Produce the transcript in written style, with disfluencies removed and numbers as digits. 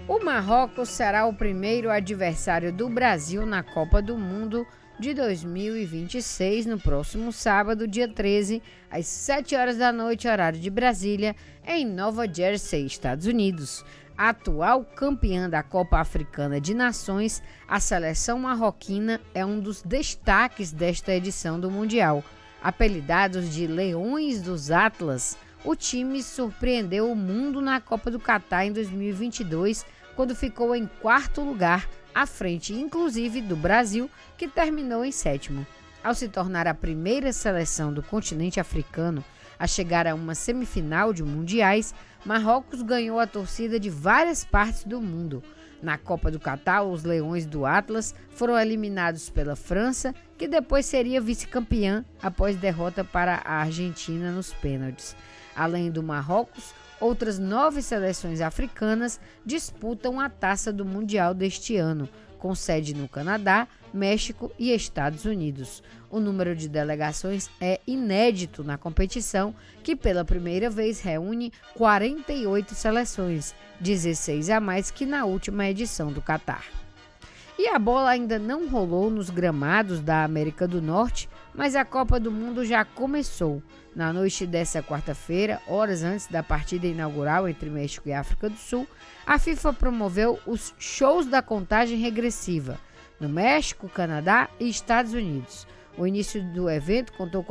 O Marrocos será o primeiro adversário do Brasil na Copa do Mundo de 2026, no próximo sábado, dia 13, às 7 horas da noite, horário de Brasília, em Nova Jersey, Estados Unidos. Atual campeã da Copa Africana de Nações, a seleção marroquina é um dos destaques desta edição do Mundial. Apelidados de Leões dos Atlas, o time surpreendeu o mundo na Copa do Catar em 2022, quando ficou em quarto lugar, à frente inclusive do Brasil, que terminou em sétimo. Ao se tornar a primeira seleção do continente africano a chegar a uma semifinal de mundiais, Marrocos ganhou a torcida de várias partes do mundo. Na Copa do Catar, os Leões do Atlas foram eliminados pela França, que depois seria vice-campeã após derrota para a Argentina nos pênaltis. Além do Marrocos, outras 9 seleções africanas disputam a taça do Mundial deste ano, com sede no Canadá, México e Estados Unidos. O número de delegações é inédito na competição, que pela primeira vez reúne 48 seleções, 16 a mais que na última edição do Catar. E a bola ainda não rolou nos gramados da América do Norte, mas a Copa do Mundo já começou. Na noite dessa quarta-feira, horas antes da partida inaugural entre México e África do Sul, a FIFA promoveu os shows da contagem regressiva no México, Canadá e Estados Unidos. O início do evento contou com